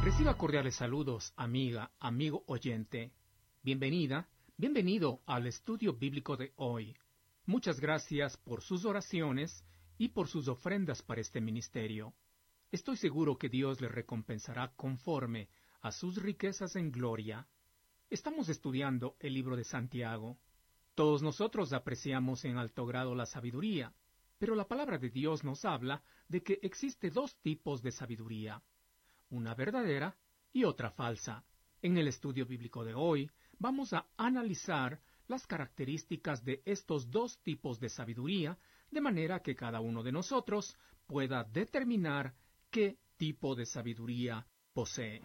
Reciba cordiales saludos, amiga, amigo oyente. Bienvenida, bienvenido al estudio bíblico de hoy. Muchas gracias por sus oraciones y por sus ofrendas para este ministerio. Estoy seguro que Dios le recompensará conforme a sus riquezas en gloria. Estamos estudiando el libro de Santiago. Todos nosotros apreciamos en alto grado la sabiduría, pero la palabra de Dios nos habla de que existe dos tipos de sabiduría, una verdadera y otra falsa. En el estudio bíblico de hoy vamos a analizar las características de estos dos tipos de sabiduría, de manera que cada uno de nosotros pueda determinar qué tipo de sabiduría posee.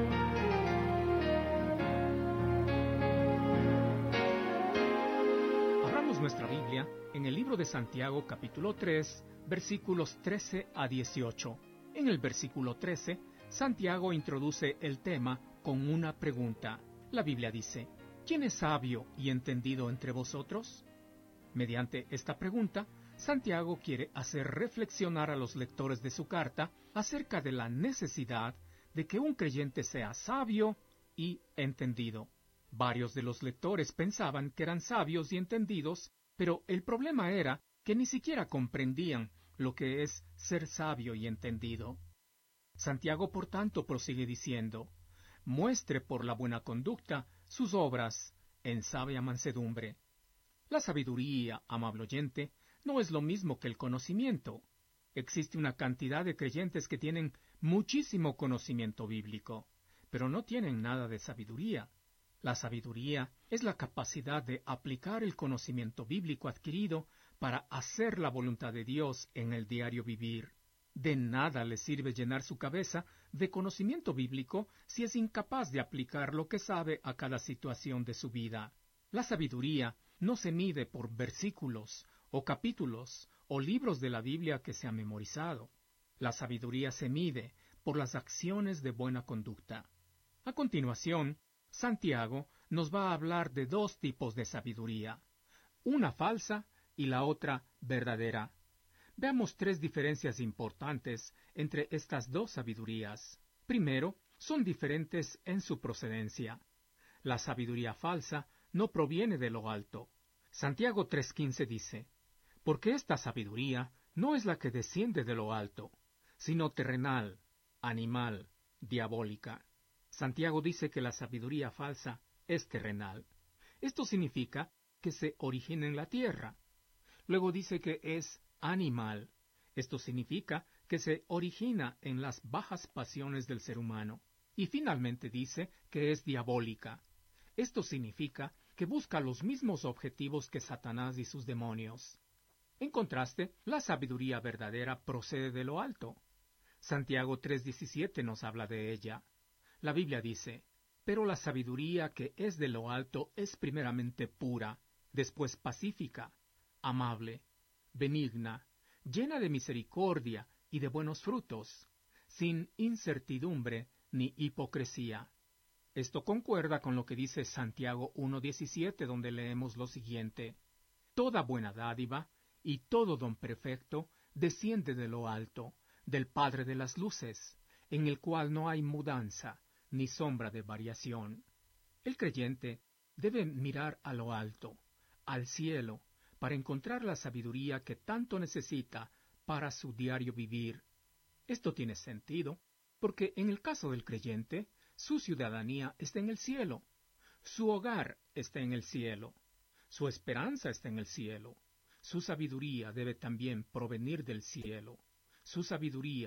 Abramos nuestra Biblia en el libro de Santiago capítulo 3, versículos 13 a 18. En el versículo 13, Santiago introduce el tema con una pregunta. La Biblia dice: ¿quién es sabio y entendido entre vosotros? Mediante esta pregunta, Santiago quiere hacer reflexionar a los lectores de su carta acerca de la necesidad de que un creyente sea sabio y entendido. Varios de los lectores pensaban que eran sabios y entendidos, pero el problema era que ni siquiera comprendían lo que es ser sabio y entendido. Santiago, por tanto, prosigue diciendo: muestre por la buena conducta sus obras en sabia mansedumbre. La sabiduría, amable oyente, no es lo mismo que el conocimiento. Existe una cantidad de creyentes que tienen muchísimo conocimiento bíblico, pero no tienen nada de sabiduría. La sabiduría es la capacidad de aplicar el conocimiento bíblico adquirido para hacer la voluntad de Dios en el diario vivir. De nada le sirve llenar su cabeza de conocimiento bíblico si es incapaz de aplicar lo que sabe a cada situación de su vida. La sabiduría no se mide por versículos o capítulos o libros de la Biblia que se ha memorizado. La sabiduría se mide por las acciones de buena conducta. A continuación, Santiago nos va a hablar de dos tipos de sabiduría, una falsa y la otra verdadera. Veamos tres diferencias importantes entre estas dos sabidurías. Primero, son diferentes en su procedencia. La sabiduría falsa no proviene de lo alto. Santiago 3:15 dice: porque esta sabiduría no es la que desciende de lo alto, sino terrenal, animal, diabólica. Santiago dice que la sabiduría falsa es terrenal. Esto significa que se origina en la tierra. Luego dice que es animal. Esto significa que se origina en las bajas pasiones del ser humano. Y finalmente dice que es diabólica. Esto significa que busca los mismos objetivos que Satanás y sus demonios. En contraste, la sabiduría verdadera procede de lo alto. Santiago 3:17 nos habla de ella. La Biblia dice: pero la sabiduría que es de lo alto es primeramente pura, después pacífica, amable, benigna, llena de misericordia y de buenos frutos, sin incertidumbre ni hipocresía. Esto concuerda con lo que dice Santiago 1:17, donde leemos lo siguiente: toda buena dádiva y todo don perfecto desciende de lo alto, del Padre de las luces, en el cual no hay mudanza ni sombra de variación. El creyente debe mirar a lo alto, al cielo, para encontrar la sabiduría que tanto necesita para su diario vivir. Esto tiene sentido, porque en el caso del creyente, su ciudadanía está en el cielo, su hogar está en el cielo, su esperanza está en el cielo, su sabiduría debe también provenir del cielo, su sabiduría